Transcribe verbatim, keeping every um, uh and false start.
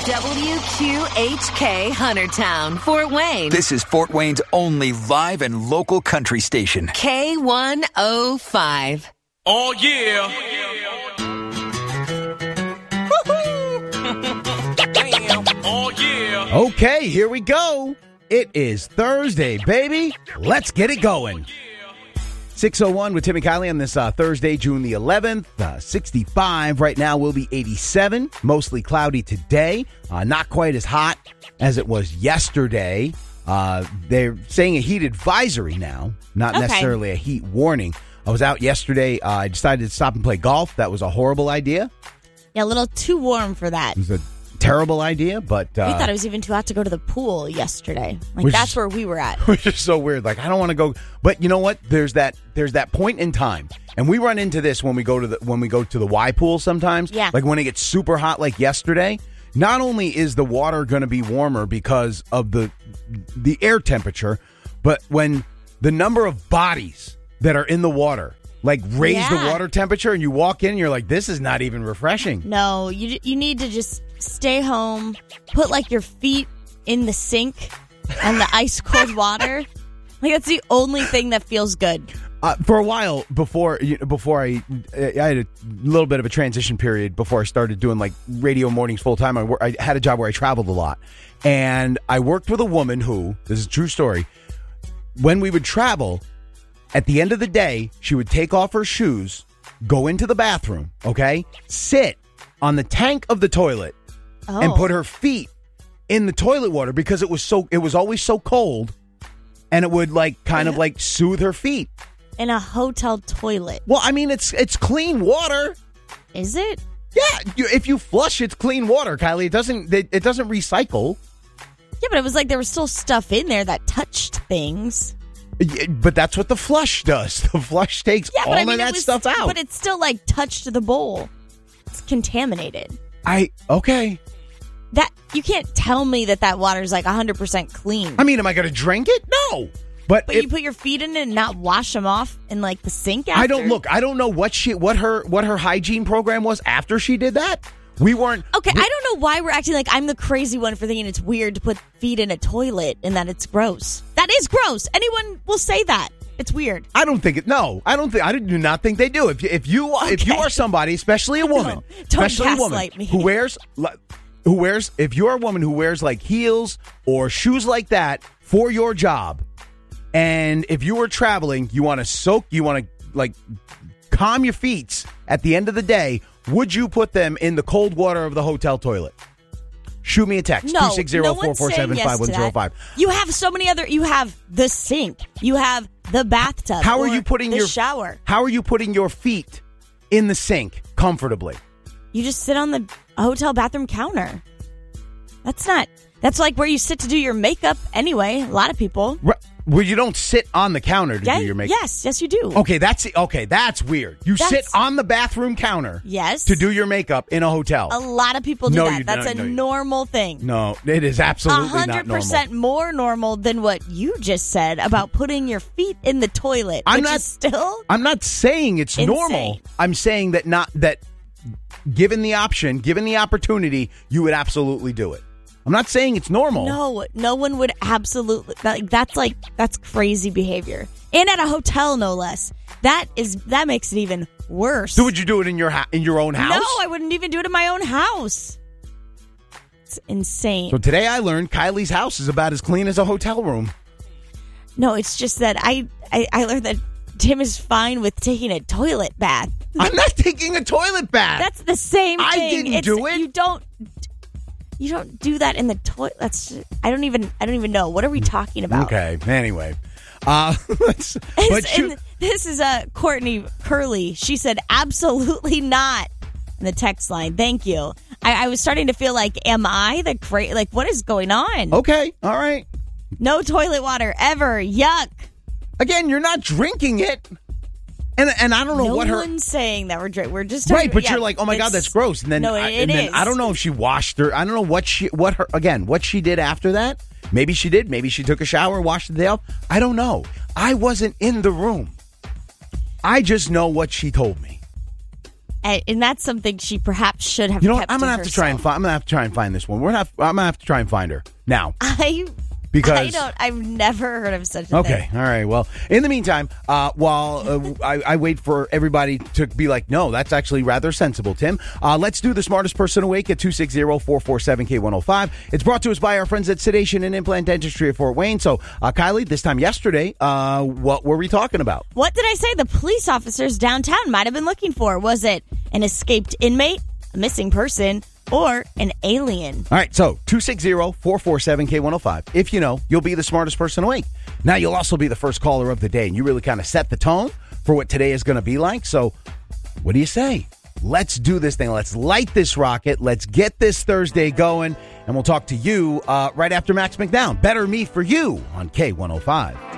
W Q H K Huntertown, Fort Wayne. This is Fort Wayne's only live and local country station. K one oh five. Oh, yeah. Oh, yeah. Okay, here we go. It is Thursday, baby. Let's get it going. six oh one with Timmy Kiley on this uh, Thursday, June the eleventh. Uh, sixty-five right now will be eighty-seven. Mostly cloudy today. Uh, not quite as hot as it was yesterday. Uh, they're saying a heat advisory now, not Okay. necessarily a heat warning. I was out yesterday. Uh, I decided to stop and play golf. That was a horrible idea. Yeah, a little too warm for that. It was a terrible idea, but... Uh, we thought it was even too hot to go to the pool yesterday. Like, Which that's is- where we were at. Which is so weird. Like, I don't want to go, but you know what? There's that. There's that point in time, and we run into this when we go to the when we go to the Y pool sometimes. Yeah. Like when it gets super hot, like yesterday. Not only is the water going to be warmer because of the the air temperature, but when the number of bodies that are in the water like raise Yeah. the water temperature, and you walk in, and you're like, this is not even refreshing. No, you you need to just stay home, put like your feet in the sink and the ice cold water. Like that's the only thing that feels good. Uh, for a while before you know, before I I had a little bit of a transition period before I started doing like radio mornings full time. I, wor- I had a job where I traveled a lot, and I worked with a woman who, this is a true story, when we would travel, at the end of the day, she would take off her shoes, go into the bathroom, okay, sit on the tank of the toilet, Oh. and put her feet in the toilet water because it was so it was always so cold, and it would like kind of like soothe her feet. in a hotel toilet. Well, I mean, it's it's clean water. Is it? Yeah, you, if you flush, it's clean water, Kylie. It doesn't it, it doesn't recycle. Yeah, but it was like there was still stuff in there that touched things. Yeah, but that's what the flush does. The flush takes Yeah, all but I mean, of it that was, stuff out. But it still like touched the bowl. It's contaminated. I okay. That you can't tell me that that water's like one hundred percent clean. I mean, am I going to drink it? No. But, But if, you put your feet in it and not wash them off in like the sink after? I don't look. I don't know what she what her what her hygiene program was after she did that. We weren't. Okay, we- I don't know why we're acting like I'm the crazy one for thinking it's weird to put feet in a toilet and that it's gross. That is gross. Anyone will say that. It's weird. I don't think it. No, I don't think. I do not think they do. If you, if you if you Okay. are somebody, especially a woman, No, don't especially a woman gaslight me. who wears li- who wears if you're a woman who wears like heels or shoes like that for your job, and if you were traveling, you want to soak, you want to like calm your feet at the end of the day. Would you put them in the cold water of the hotel toilet? Shoot me a text. No, two six zero, no four one's four seven, saying yes five one to zero that. five. You have so many other. You have the sink. You have the bathtub. How are or you putting the your shower? How are you putting your feet in the sink comfortably? You just sit on the hotel bathroom counter. That's not. That's like where you sit to do your makeup anyway. A lot of people. Right. Well, you don't sit on the counter to Yeah, do your makeup. yes, yes, you do. Okay, that's okay. That's weird. You That's- sit on the bathroom counter. Yes. To do your makeup in a hotel. A lot of people do No, that. you That's don't. a No, you- normal thing. No, it is A absolutely not hundred normal. percent more normal than what you just said about putting your feet in the toilet. I'm which not- is still. I'm not saying it's Insane. normal. I'm saying that not that given the option, given the opportunity, you would absolutely do it. I'm not saying it's normal. No, no one would absolutely. Like, that's like that's crazy behavior, and at a hotel, no less. That is that makes it even worse. So would you do it in your ha- in your own house? No, I wouldn't even do it in my own house. It's insane. So today I learned Kylie's house is about as clean as a hotel room. No, it's just that I, I I learned that Tim is fine with taking a toilet bath. I'm not taking a toilet bath. That's the same thing. I didn't It's- do it. You don't. You don't do that in the toilet. That's. I don't even. I don't even know. What are we talking about? Okay. Anyway, uh, let's, And, but you, and this is uh, Courtney Curley. She said, absolutely not in the text line. Thank you. I, I was starting to feel like, am I the cra- like, what is going on? okay, all right. No toilet water ever. Yuck. Again, you're not drinking it, and and I don't know No what her one's saying that we're drinking. We're just right, talking- but yeah, you're like, oh my god, it's- that's gross. And then, no, I, it and then is. I don't know if she washed her. I don't know what she what her again what she did after that. Maybe she did. Maybe she took a shower, washed the day off. I don't know. I wasn't in the room. I just know what she told me. And, and that's something she perhaps should have You know what? kept I'm gonna to have to try and herself. find. I'm gonna have to try and find this one. We're gonna have, I'm gonna have to try and find her now. I Because I don't. I've never heard of such a Okay, thing. all right. Well, in the meantime, uh, while uh, I, I wait for everybody to be like, no, that's actually rather sensible, Tim, uh, let's do the smartest person awake at two six zero, four four seven, K one oh five. It's brought to us by our friends at Sedation and Implant Dentistry of Fort Wayne. So, uh, Kylie, this time yesterday, uh, what were we talking about? What did I say the police officers downtown might have been looking for? Was it an escaped inmate, a missing person, or an alien? All right, so two six zero, four four seven, K one oh five. If you know, you'll be the smartest person awake. Now, you'll also be the first caller of the day, and you really kind of set the tone for what today is going to be like. So, what do you say? Let's do this thing. Let's light this rocket. Let's get this Thursday going, and we'll talk to you uh, right after Max McDowell. Better Me for You on K one oh five.